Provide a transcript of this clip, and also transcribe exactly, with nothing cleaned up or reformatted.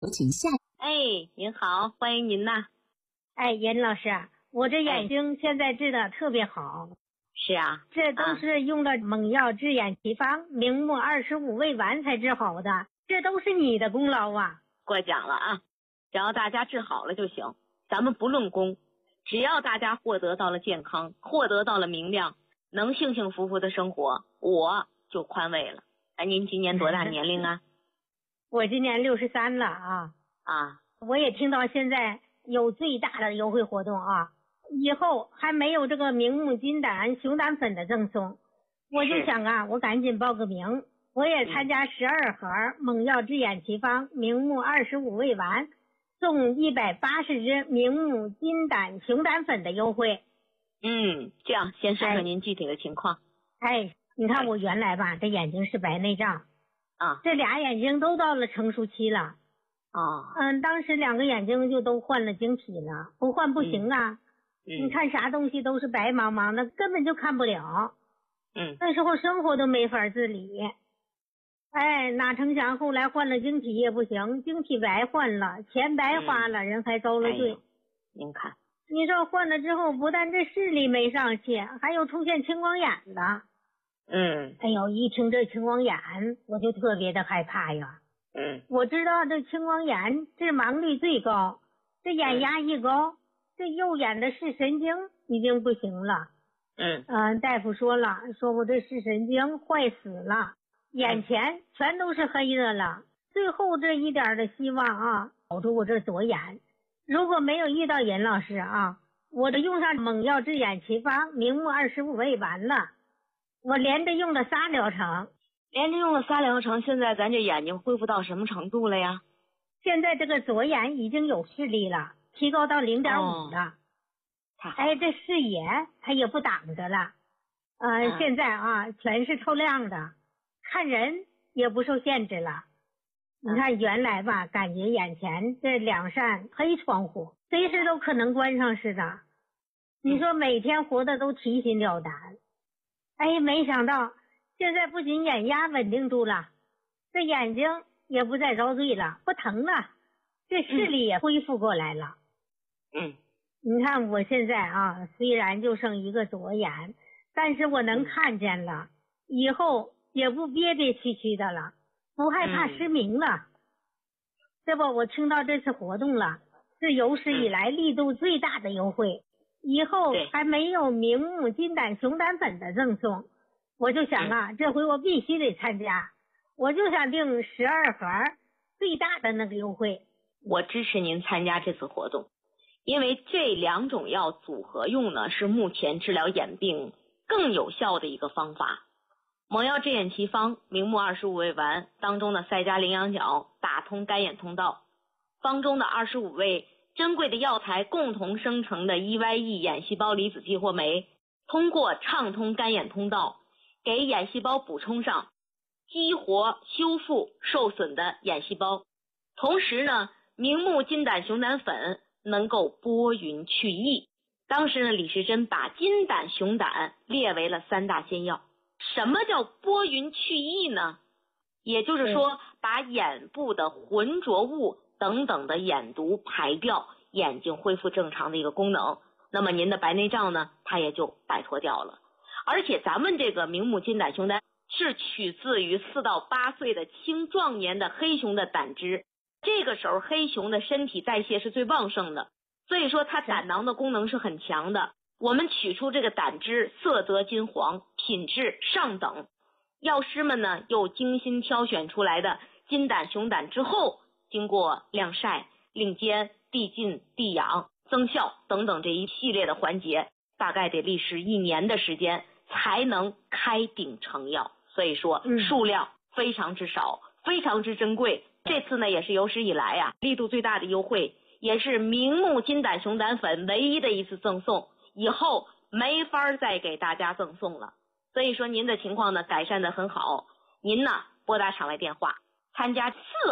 有请下。 哎，您好，欢迎您呐。 哎，严老师，我这眼睛现在治的特别好。 是啊， 这都是用了猛药治眼奇方明目二十五味丸才治好的，这都是你的功劳啊！ 过奖了啊，只要大家治好了就行，咱们不论功，只要大家获得到了健康，获得到了明亮，能幸幸福福的生活，我就宽慰了。哎，您今年多大年龄啊？ 我今年六十三了啊。 啊， 我也听到现在有最大的优惠活动啊，以后还没有这个明目金胆熊胆粉的赠送，我就想啊，我赶紧报个名，我也参加十二盒猛药治眼奇方明目二十五味丸，送一百八十支明目金胆熊胆粉的优惠。 嗯，这样先说说您具体的情况。 哎，你看我原来吧，这眼睛是白内障啊， 这俩眼睛都到了成熟期了。 哦， 嗯，当时两个眼睛就都换了晶体了，不换不行啊。 嗯你看啥东西都是白茫茫的，根本就看不了。 嗯， 那时候生活都没法自理。哎，哪成想后来换了晶体也不行，晶体白换了，钱白花了，嗯、人还遭了罪。 哎、您看， 你说换了之后，不但这视力没上去，还有出现青光眼了。 嗯， 哎呦，一听这青光眼，我就特别的害怕呀。 嗯， 我知道这青光眼致盲率最高，这眼压一高，嗯、这右眼的视神经已经不行了。 嗯嗯、呃，大夫说了，说我这视神经坏死了，眼前全都是黑的了。最后这一点的希望啊，保住我这左眼。如果没有遇到严老师啊，我都用上猛药治眼奇方明目二十五味丸了，我连着用了仨疗程。 连着用了仨疗程，现在咱这眼睛恢复到什么程度了呀？ 现在这个左眼已经有视力了，提高到零点五了。 哦、 哎，这视野它也不挡着了。呃，啊、现在啊全是透亮的，看人也不受限制了。你看原来吧，感觉眼前这两扇黑窗户随时都可能关上似的。你说每天活得都提心吊胆。哎，没想到现在不仅眼压稳定住了，这眼睛也不再遭罪了，不疼了，这视力也恢复过来了。 嗯， 你看我现在啊，虽然就剩一个左眼，但是我能看见了，以后也不憋憋屈屈的了，不害怕失明了。嗯、这不，我听到这次活动了，是有史以来力度最大的优惠，以后还没有明目金胆熊胆粉的赠送。我就想啊，这回我必须得参加，我就想订十二盒最大的那个优惠。 我支持您参加这次活动，因为这两种药组合用呢，是目前治疗眼病更有效的一个方法。猛药治眼奇方明目二十五味丸当中的赛加羚羊角打通干眼通道，方中的二十五味珍贵的药材共同生成的 E Y E 眼细胞离子激活酶，通过畅通干眼通道，给眼细胞补充上激活修复受损的眼细胞。同时呢，明目金胆熊胆粉能够拨云去翳。当时呢，李时珍把金胆熊胆列为了三大仙药。什么叫拨云去翳呢？也就是说，把眼部的浑浊物等等的眼毒排掉，眼睛恢复正常的一个功能。那么您的白内障呢，它也就摆脱掉了。而且咱们这个明目金胆熊胆是取自于四到八岁的青壮年的黑熊的胆汁，这个时候黑熊的身体代谢是最旺盛的，所以说它胆囊的功能是很强的。我们取出这个胆汁，色泽金黄，品质上等。药师们呢又精心挑选出来的金胆熊胆之后，经过晾晒、令煎、递进、递养、增效等等这一系列的环节，大概得历时一年的时间才能开鼎成药。所以说数量非常之少，非常之珍贵。这次呢也是有史以来啊力度最大的优惠，也是明目金胆熊胆粉唯一的一次赠送，以后没法再给大家赠送了。所以说您的情况呢改善得很好，您呢拨打场外电话参加四